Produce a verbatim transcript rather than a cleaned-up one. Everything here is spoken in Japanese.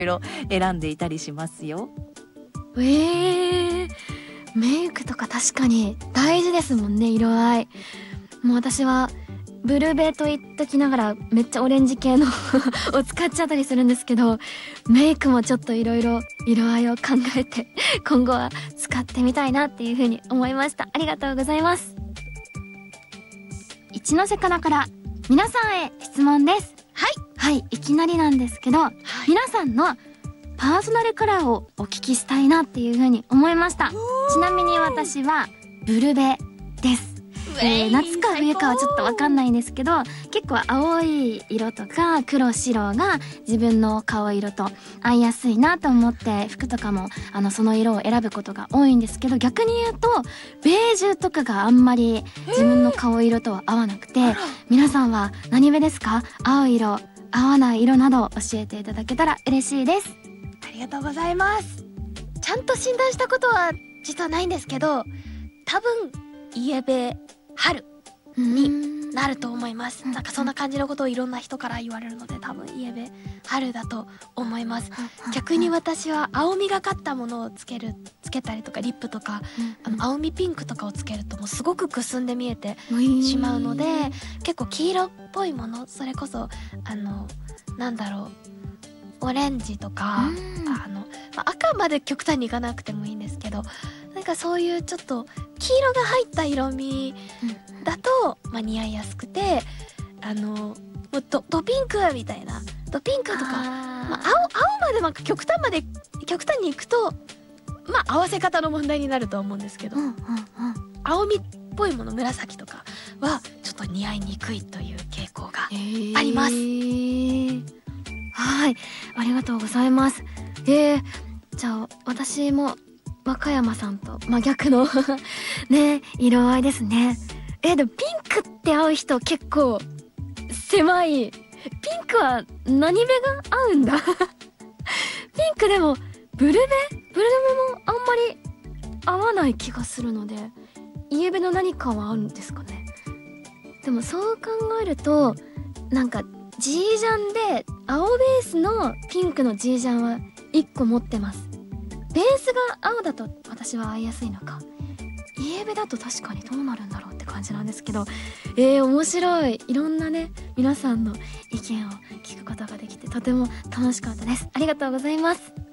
いろ選んでいたりしますよ。 えー、メイクとか確かに大事ですもんね、色合い。もう私はブルベと言っときながらめっちゃオレンジ系のを使っちゃったりするんですけど、メイクもちょっといろいろ色合いを考えて今後は使ってみたいなっていう風に思いました。ありがとうございます。一ノ瀬からから皆さんへ質問です。 はいはい、いきなりなんですけど、はい、皆さんのパーソナルカラーをお聞きしたいなっていう風に思いました。ちなみに私はブルベです。えー、夏か冬かはちょっとわかんないんですけど、結構青い色とか黒白が自分の顔色と合いやすいなと思って服とかもあのその色を選ぶことが多いんですけど、逆に言うとベージュとかがあんまり自分の顔色とは合わなくて、皆さんは何目ですか？青い色、合わない色など教えていただけたら嬉しいです。 ありがとうございます。ちゃんと診断したことは実はないんですけど、多分イエベ春になると思います。なんかそんな感じのことをいろんな人から言われるので、多分イエベ春だと思います。逆に私は青みがかったものをつけるつけたりとか、リップとか、あの青みピンクとかをつけるともうすごくくすんで見えてしまうので、結構黄色っぽいもの、それこそあのなんだろう、オレンジとか、あの、まあ、赤まで極端にいかなくてもいいんですけど、なんかそういうちょっと黄色が入った色味だと、まあ、似合いやすくて、あのもうドドピンクみたいな、ドピンクとか、まあ、青青まで、まあ極端まで極端にいくと、まあ合わせ方の問題になるとは思うんですけど、 うんうんうん、 青みっぽいもの、紫とかはちょっと似合いにくいという傾向があります。 えー、はい、ありがとうございます。えー、じゃあ私も和歌山さんと真逆のね、色合いですね。えー、でもピンクって合う人結構狭い。ピンクは何目が合うんだピンクでもブルベブルベもあんまり合わない気がするので、イエベの何かはあるんですかね。でもそう考えると、なんかジージャンで青ベースのピンクのジージャンはいっこ持ってます。ベースが青だと私は合いやすいのか、イエベだと確かにどうなるんだろうって感じなんですけど、えー、面白い。いろんなね、皆さんの意見を聞くことができてとても楽しかったです。ありがとうございます。